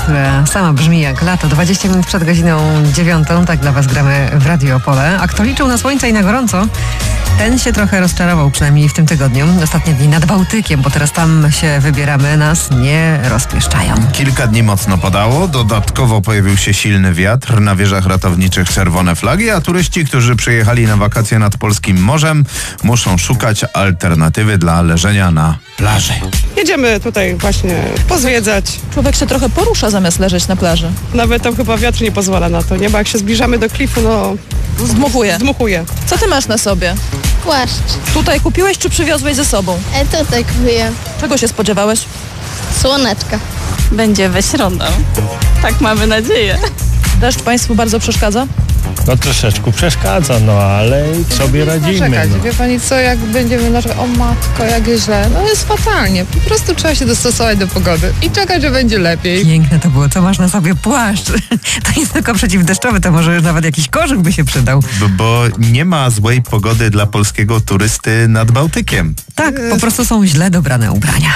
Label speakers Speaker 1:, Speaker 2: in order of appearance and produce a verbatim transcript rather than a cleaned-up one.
Speaker 1: która sama brzmi jak lato. dwadzieścia minut przed godziną dziewiątą, tak dla was gramy w Radio Opole. A kto liczył na słońce i na gorąco, ten się trochę rozczarował, przynajmniej w tym tygodniu. Ostatnie dni nad Bałtykiem, bo teraz tam się wybieramy, nas nie rozpieszczają.
Speaker 2: Kilka dni mocno padało, dodatkowo pojawił się silny wiatr, na wieżach ratowniczych czerwone flagi, a turyści, którzy przyjechali na wakacje nad polskim morzem, muszą szukać alternatywy dla leżenia na plaży.
Speaker 3: Jedziemy tutaj właśnie pozwiedzać.
Speaker 4: Człowiek się trochę porusza zamiast leżeć na plaży.
Speaker 3: Nawet tam chyba wiatr nie pozwala na to, nie? Bo jak się zbliżamy do klifu, no
Speaker 4: Zdmuchuje.
Speaker 3: zdmuchuje.
Speaker 4: Co ty masz na sobie?
Speaker 5: Płaszcz.
Speaker 4: Tutaj kupiłeś czy przywiozłeś ze sobą?
Speaker 5: E, tutaj kupuję.
Speaker 4: Czego się spodziewałeś?
Speaker 5: Słoneczka.
Speaker 6: Będzie we środę. Tak mamy nadzieję.
Speaker 4: Deszcz państwu bardzo przeszkadza?
Speaker 7: No troszeczkę przeszkadza, no ale sobie radzimy.
Speaker 8: Czekać,
Speaker 7: No.
Speaker 8: wie pani co, jak będziemy narzekać, o matko, jak jest źle, no jest fatalnie, po prostu trzeba się dostosować do pogody i czekać, że będzie lepiej.
Speaker 1: Piękne to było. Co masz na sobie? Płaszcz. To jest tylko przeciwdeszczowy, to może już nawet jakiś kożuch by się przydał.
Speaker 2: Bo, bo nie ma złej pogody dla polskiego turysty nad Bałtykiem.
Speaker 1: Tak, po prostu są źle dobrane ubrania.